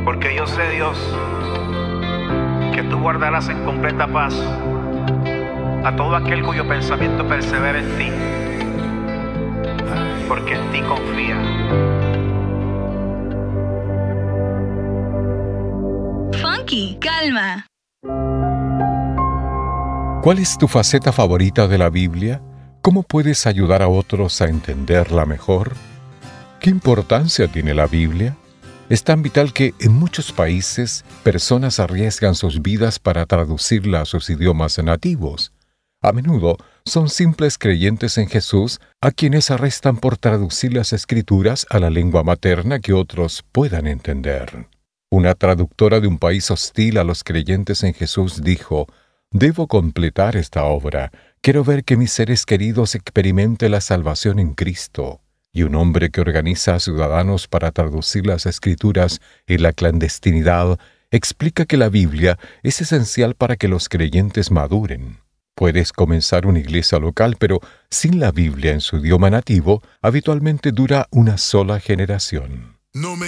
Porque yo sé, Dios, que tú guardarás en completa paz a todo aquel cuyo pensamiento persevera en ti, porque en ti confía. Funky, calma. ¿Cuál es tu faceta favorita de la Biblia? ¿Cómo puedes ayudar a otros a entenderla mejor? ¿Qué importancia tiene la Biblia? Es tan vital que en muchos países personas arriesgan sus vidas para traducirla a sus idiomas nativos. A menudo son simples creyentes en Jesús a quienes arrestan por traducir las Escrituras a la lengua materna que otros puedan entender. Una traductora de un país hostil a los creyentes en Jesús dijo: «Debo completar esta obra. Quiero ver que mis seres queridos experimenten la salvación en Cristo». Y un hombre que organiza a ciudadanos para traducir las Escrituras en la clandestinidad explica que la Biblia es esencial para que los creyentes maduren. Puedes comenzar una iglesia local, pero sin la Biblia en su idioma nativo, habitualmente dura una sola generación. No me